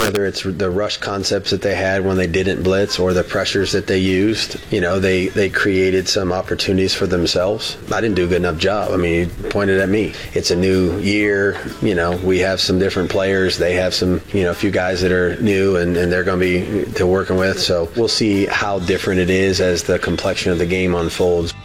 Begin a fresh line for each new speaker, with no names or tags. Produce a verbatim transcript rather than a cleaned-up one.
whether it's the rush concepts that they had when they didn't blitz or the pressures that they used. You know, they, they created some opportunities for themselves. I didn't do a good enough job. I mean, he pointed at me. It's a new year. You know, we have some different players. They have some, you know, a few guys that are new and, and they're going to be to working with. So we'll see how different it is as the complexion of the game unfolds.